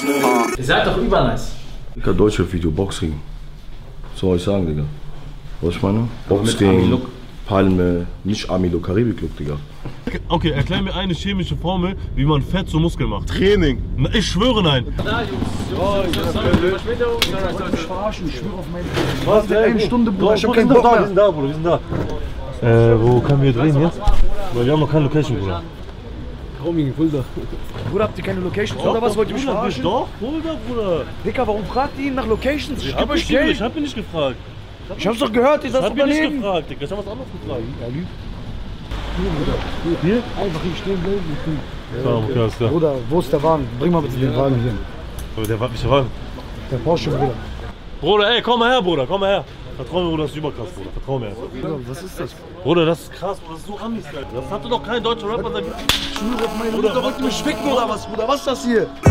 Ihr seid doch übernice. Digga, Deutschrap-Video, Boxring. Was soll ich sagen, Digga? Was ich meine? Boxring, Palme, nicht Ami-Look, Karibik-Look, Digga. Okay, erklär mir eine chemische Formel, wie man Fett zu Muskeln macht. Training. Na, ich schwöre nein. Da, Jungs. Ich verarschen, ich schwöre auf meine. Was? Eine Stunde, Bruder. Ich hab Wir keinen sind Bock da, mehr. wir sind da, Bruder, wir sind da. Wo können wir drehen jetzt? Weil wir haben noch keine Location, Bruder. Roaming, Fulda. Bruder, habt ihr keine Locations oder was? Wollt ihr mich verarschen? Doch, Fulda, Bruder. Dicker, warum fragt ihr ihn nach Locations? Ich geb euch Ich Geld. hab ihn nicht gefragt. Ich hab's doch gehört, ihr Ich seid hab ihn nicht Unternehmen. gefragt, Digga. Ich hab was anderes gefragt. Er lügt. Hier? Einfach hier stehen bleiben. Ja, okay, alles klar. Bruder, wo ist der Wagen? Bring mal bitte den Wagen hier. Aber der war nicht Wagen. Der Porsche, Bruder. Bruder, ey, komm mal her, Bruder, komm mal her. Vertrau mir, Bruder, das ist überkrass, Bruder. Vertrau mir. Bruder, was ist das? Bruder, das ist krass, Bruder, das ist so Amis, Alter. Das hatte doch kein deutscher Rapper. Ich schwöre auf meine Mutter, wollt ihr mich ficken oder was, Bruder? Was ist das hier?